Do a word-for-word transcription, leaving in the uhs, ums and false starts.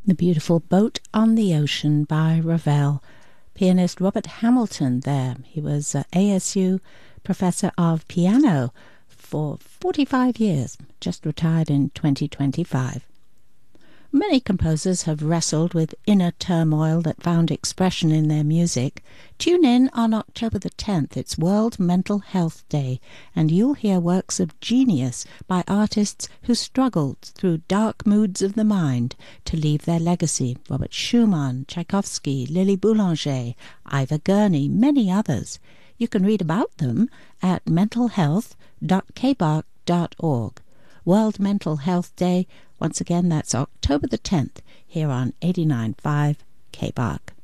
The beautiful Boat on the Ocean by Ravel. Pianist Robert Hamilton there. He was a ASU professor of piano for forty-five years, just retired in twenty twenty-five. Many composers have wrestled with inner turmoil that found expression in their music. Tune in on October the tenth. It's World Mental Health Day, and you'll hear works of genius by artists who struggled through dark moods of the mind to leave their legacy. Robert Schumann, Tchaikovsky, Lily Boulanger, Ivor Gurney, many others. You can read about them at mental health dot k b a r c dot org. World Mental Health Day. Once again, that's October the tenth, here on eighty-nine point five K B A R C.